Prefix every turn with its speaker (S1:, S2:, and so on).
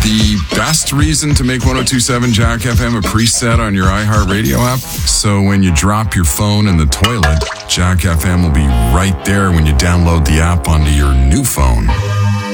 S1: the best reason to make 102.7 Jack FM a preset on your iHeartRadio app. So when you drop your phone in the toilet, Jack FM will be right there when you download the app onto your new phone.